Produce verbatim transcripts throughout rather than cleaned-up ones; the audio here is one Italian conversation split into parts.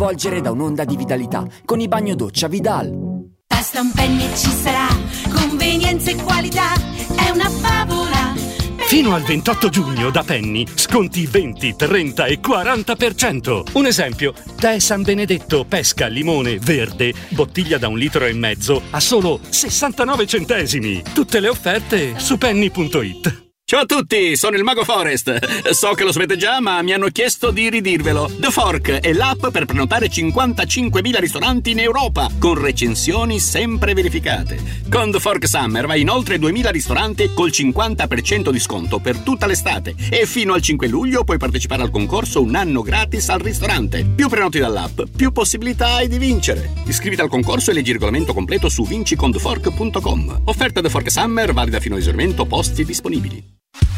avvolgere da un'onda di vitalità con i bagno doccia Vidal. Basta un penny e ci sarà convenienza e qualità, è una favola. Fino al ventotto giugno da Penny sconti venti, trenta e quaranta per cento. Un esempio, tè San Benedetto pesca limone verde, bottiglia da un litro e mezzo a solo sessantanove centesimi. Tutte le offerte su penny punto it. Ciao a tutti, sono il Mago Forest. So che lo sapete già, ma mi hanno chiesto di ridirvelo. The Fork è l'app per prenotare cinquantacinquemila ristoranti in Europa, con recensioni sempre verificate. Con The Fork Summer vai in oltre duemila ristoranti col cinquanta per cento di sconto per tutta l'estate. E fino al cinque luglio puoi partecipare al concorso un anno gratis al ristorante. Più prenoti dall'app, più possibilità hai di vincere. Iscriviti al concorso e leggi il regolamento completo su vinci con the fork punto com. Offerta The Fork Summer valida fino a esaurimento posti disponibili.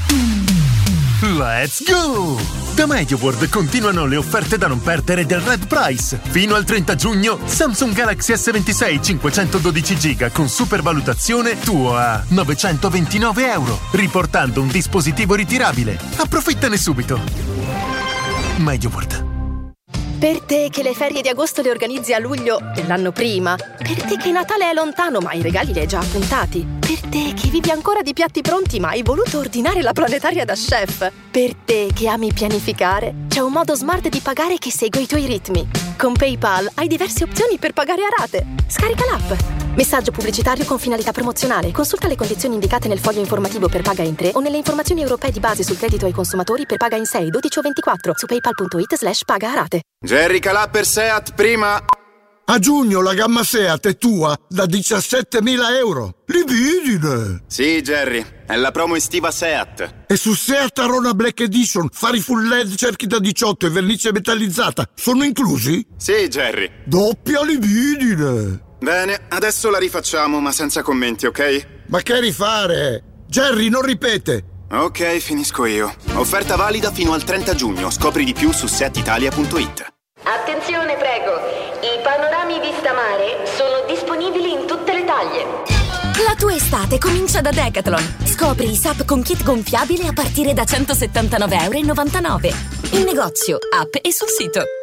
Let's go! Da MediaWorld continuano le offerte da non perdere del Red Price. Fino al trenta giugno, Samsung Galaxy S ventisei cinquecentododici giga con supervalutazione tuo a novecentoventinove euro, riportando un dispositivo ritirabile. Approfittane subito. MediaWorld. Per te che le ferie di agosto le organizzi a luglio dell'anno prima. Per te che Natale è lontano ma i regali li hai già appuntati. Per te che vivi ancora di piatti pronti ma hai voluto ordinare la planetaria da chef. Per te che ami pianificare, c'è un modo smart di pagare che segue i tuoi ritmi. Con PayPal hai diverse opzioni per pagare a rate. Scarica l'app. Messaggio pubblicitario con finalità promozionale. Consulta le condizioni indicate nel foglio informativo per Paga in tre o nelle informazioni europee di base sul credito ai consumatori per Paga in sei, dodici o ventiquattro su paypal punto it slash paga a rate. Jerry Calà per Seat prima. A giugno la gamma Seat è tua da diciassettemila euro. Libidine! Sì, Jerry, è la promo estiva Seat. E su Seat Arona Black Edition, fari full L E D, cerchi da diciotto e vernice metallizzata sono inclusi? Sì, Jerry. Doppia libidine! Bene, adesso la rifacciamo, ma senza commenti, ok? Ma che rifare? Jerry, non ripete! Ok, finisco io. Offerta valida fino al trenta giugno. Scopri di più su seat italia punto it. Attenzione, prego. I panorami vista mare sono disponibili in tutte le taglie. La tua estate comincia da Decathlon. Scopri i S U P con kit gonfiabile a partire da centosettantanove virgola novantanove euro. In negozio, app e sul sito.